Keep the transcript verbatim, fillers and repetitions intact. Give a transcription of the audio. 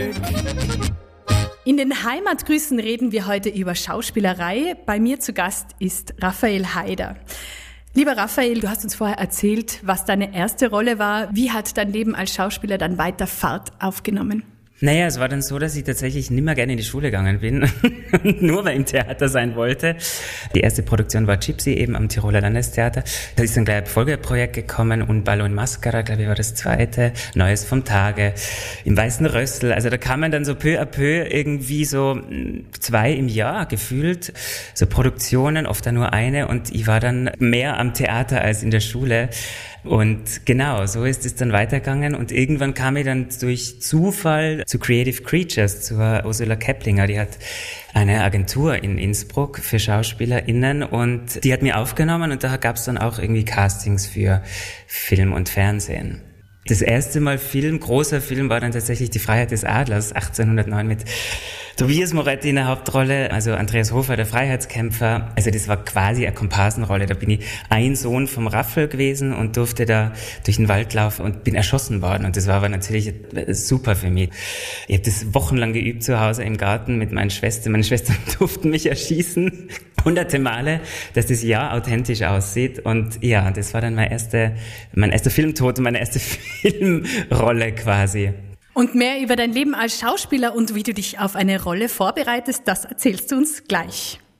In den Heimatgrüßen reden wir heute über Schauspielerei. Bei mir zu Gast ist Raphael Haider. Lieber Raphael, du hast uns vorher erzählt, was deine erste Rolle war. Wie hat dein Leben als Schauspieler dann weiter Fahrt aufgenommen? Naja, es war dann so, dass ich tatsächlich nimmer gerne in die Schule gegangen bin und nur mal im Theater sein wollte. Die erste Produktion war Gypsy eben am Tiroler Landestheater. Da ist dann gleich ein Folgeprojekt gekommen und Ballo in Mascara, glaube ich, war das zweite. Neues vom Tage, im Weißen Rössel. Also da kamen dann so peu à peu irgendwie so zwei im Jahr gefühlt, so Produktionen, oft dann nur eine, und ich war dann mehr am Theater als in der Schule. Und genau, so ist es dann weitergegangen, und irgendwann kam ich dann durch Zufall zu Creative Creatures, zur Ursula Keplinger. Die hat eine Agentur in Innsbruck für SchauspielerInnen, und die hat mir aufgenommen, und da gab es dann auch irgendwie Castings für Film und Fernsehen. Das erste Mal Film, großer Film, war dann tatsächlich Die Freiheit des Adlers, achtzehnhundertneun, mit Tobias Moretti in der Hauptrolle, also Andreas Hofer, der Freiheitskämpfer. Also das war quasi eine Komparsenrolle. Da bin ich ein Sohn vom Raffel gewesen und durfte da durch den Wald laufen und bin erschossen worden. Und das war aber natürlich super für mich. Ich habe das wochenlang geübt zu Hause im Garten mit meinen Schwestern. Meine Schwestern durften mich erschießen, hunderte Male, dass das ja authentisch aussieht. Und ja, das war dann mein erster, mein erster Filmtod und meine erste Filmrolle quasi. Und mehr über dein Leben als Schauspieler und wie du dich auf eine Rolle vorbereitest, das erzählst du uns gleich.